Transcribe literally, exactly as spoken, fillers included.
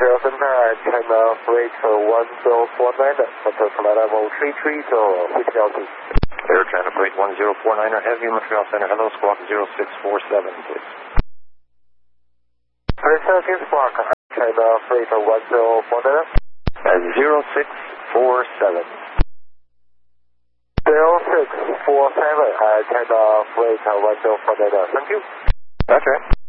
Montreal Center, China Freight one zero four nine, Montreal Canada level three three zero, which altitude? Air China Freight one zero four nine, heavy Montreal Center, hello, squawk zero six four seven, please. Pressure squawk, China Freight one zero four nine. Uh, zero six four seven. zero six four seven, uh, China Freight one zero four nine, thank you. That's right.